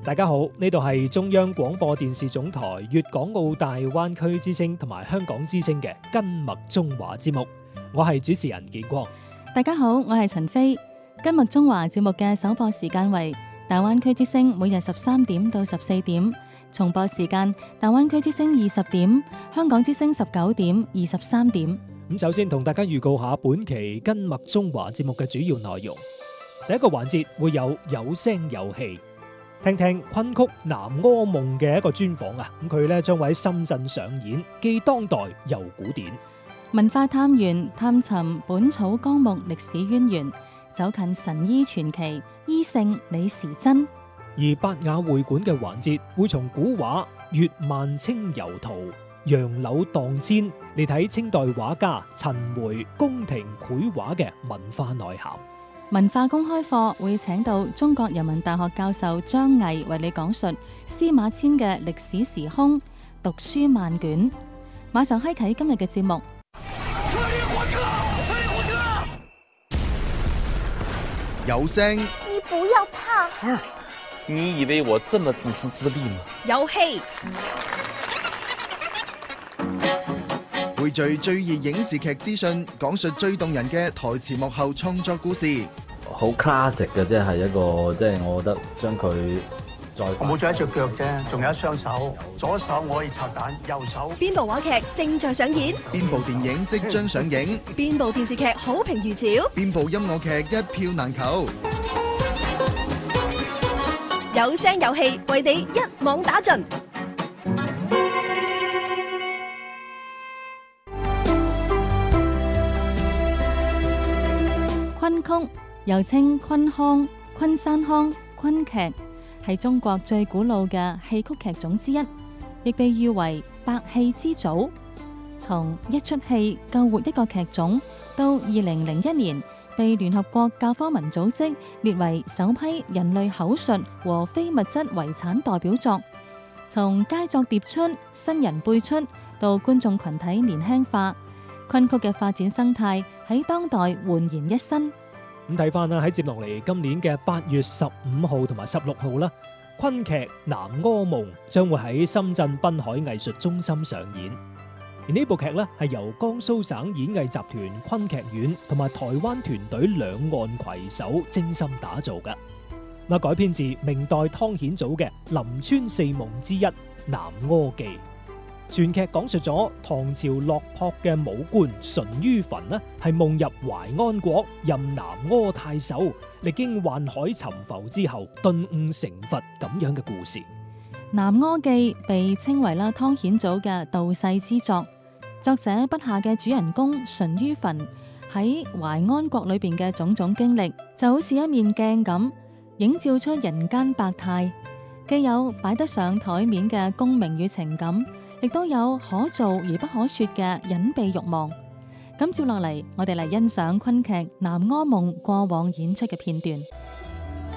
大家好，呢度係中央廣播電視總台粵港澳大灣區之聲同埋香港之聲嘅根脈中華節目，我係主持人建光。 大家好，我係陳飛。根脈中華節目嘅首播時間為大灣區之聲每日13點到14點，重播時間大灣區之聲20點，香港之聲19點、23點。 咁首先同大家預告下本期根脈中華節目嘅主要內容。第一個環節會有聲有戲，聽聽昆曲《南柯夢》嘅一個專訪啊！咁佢咧將會喺深圳上演，既當代又古典。 文化探源，探尋《本草綱目》歷史淵源，走近神醫傳奇醫聖李時珍。 而百雅會館嘅環節會從古畫月漫清游圖、楊柳蕩千嚟睇清代畫家陳梅宮廷繪畫嘅文化內涵。 文化公開課會請到中國人民大學教授張毅為你講述司馬遷嘅歷史時空，讀書萬卷。馬上開啟今日嘅節目。 有聲， 你不要怕。 你以為我這麼自私自利嗎？ 有戲， 匯聚最熱影視劇資訊，講述最動人嘅台前幕後創作故事。 好 classic 嘅，即係一個，即係我覺得將佢再我冇咗一隻腳啫，仲有一雙手，左手我可以拆彈，右手。 邊部話劇正在上演？ 邊部電影即將上映？ 邊部電視劇好評如潮？ 邊部音樂劇一票難求？ 有聲有戲，為你一網打盡。 昆曲又稱昆腔、昆山腔、昆劇，係中國最古老嘅戲曲劇種之一，亦被譽為百戲之祖。從一出戲救活一個劇種，到2001年被聯合國教科文組織列為首批人類口述和非物質遺產代表作。從佳作迭出、新人輩出，到觀眾群體年輕化，昆曲嘅發展生態喺當代煥然一新。 咁睇翻啦，喺接落嚟今年嘅8月15號同埋16號啦，昆劇《南柯夢》將會喺深圳濱海藝術中心上演。而呢部劇咧係由江蘇省演藝集團昆劇院同埋台灣團隊兩岸攜手精心打造嘅。咁改編自明代湯顯祖嘅《臨川四夢之一》《南柯記》。全劇講述咗唐朝落魄嘅武官淳于棼呢，係夢入淮安國任南柯太守，歷經宦海沉浮之後頓悟成佛咁樣嘅故事。《 南柯記》被稱為湯顯祖嘅道世之作，作者筆下嘅主人公淳于棼喺淮安國裏邊嘅種種經歷，就好似一面鏡咁，映照出人間百態，既有擺得上台面嘅功名與情感，亦都有可做而不可說嘅隱秘慾望。咁接落嚟，我哋嚟欣賞昆劇《南柯夢》過往演出嘅片段。